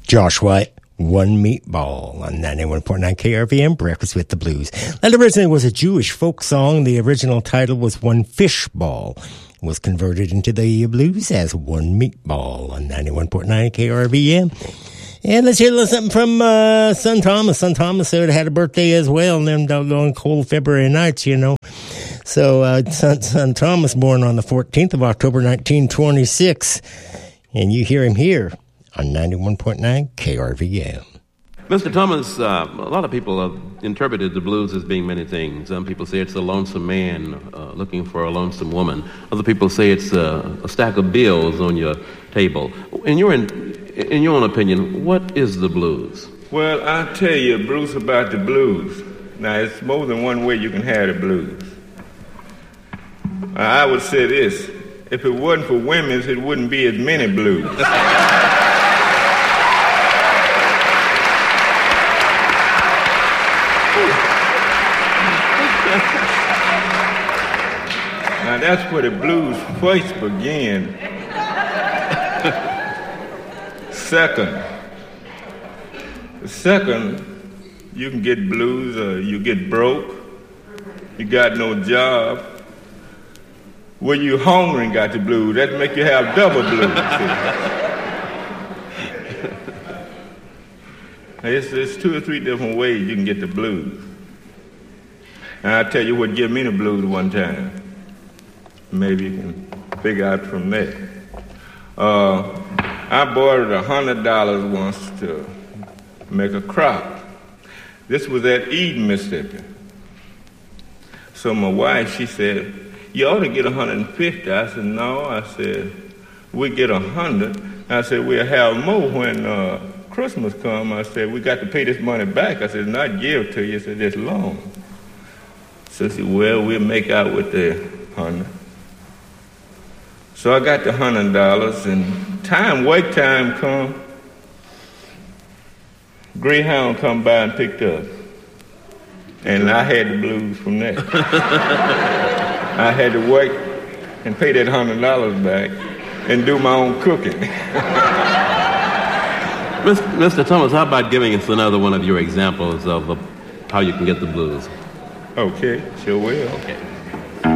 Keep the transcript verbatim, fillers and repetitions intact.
Josh White, One Meatball on ninety-one point nine K R V M, Breakfast with the Blues. That originally was a Jewish folk song. The original title was One Fish Ball. It was converted into the blues as One Meatball on ninety-one point nine K R V M. And let's hear a little something from uh, Son Thomas. Son Thomas had a birthday as well, and them doggone cold February nights, you know. So uh, Son, Son Thomas, born on the fourteenth of October, nineteen twenty-six. And you hear him here on ninety-one point nine K R V M. Mister Thomas, uh, a lot of people have interpreted the blues as being many things. Some people say it's a lonesome man uh, looking for a lonesome woman. Other people say it's a, a stack of bills on your table. In your, in, in your own opinion, what is the blues? Well, I'll tell you, Bruce, about the blues. Now, it's more than one way you can have the blues. I would say this. If it wasn't for women, it wouldn't be as many blues. Now, that's where the blues first began. Second, second, you can get blues or you get broke, you got no job. When you hungry and got the blues, that make you have double blues. it's, it's two or three different ways you can get the blues. And I'll tell you what gave me the blues one time. Maybe you can figure out from there. Uh, I borrowed a hundred dollars once to make a crop. This was at Eden, Mississippi. So my wife, she said, you ought to get one hundred fifty. I said, no. I said, we get one hundred. I said, we'll have more when uh, Christmas come. I said, we got to pay this money back. I said, not give to you. I said, this loan. So she said, well, we'll make out with the hundred. So I got the hundred dollars, and time, wait time come. Greyhound come by and picked up. And I had the blues from that. I had to wait and pay that hundred dollars back and do my own cooking. Mister Thomas, how about giving us another one of your examples of uh, how you can get the blues? Okay, sure will. Okay.